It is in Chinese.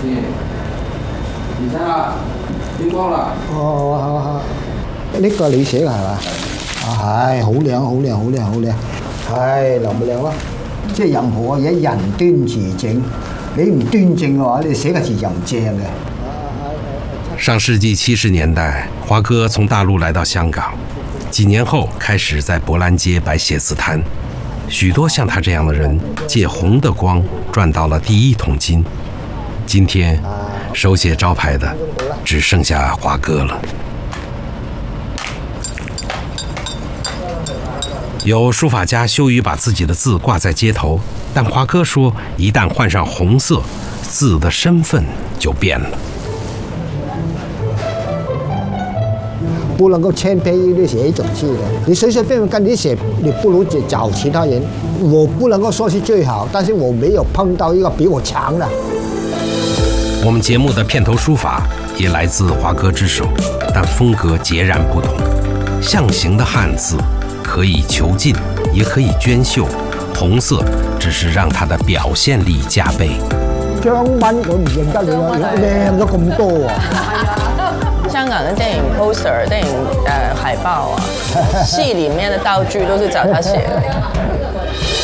你睇下點光啦。 哦，好好，呢個你寫嘅係嘛？啊係，好靚，好靚，好靚，好靚。係靚唔靚啊？即係任何嘢人端自正，你唔端正嘅話，你寫個字就唔正嘅。 上世纪70年代，华哥从大陆来到香港，几年后开始在博兰街摆写字摊。许多像他这样的人借红的光赚到了第一桶金。今天，手写招牌的只剩下华哥了。有书法家羞于把自己的字挂在街头，但华哥说，一旦换上红色，字的身份就变了。 不能够谦卑于写一种字的，你随随便便跟你写，你不如找其他人。我不能够说是最好，但是我没有碰到一个比我强的。 我们节目的片头书法也来自华哥之手，但风格截然不同。象形的汉字可以遒劲，也可以娟秀，红色只是让它的表現力加倍。 張蚊我唔認得你啦，靚咗咁多啊！ 香港的電影 poster、電影海報啊，戲裡面的道具都是找他寫的。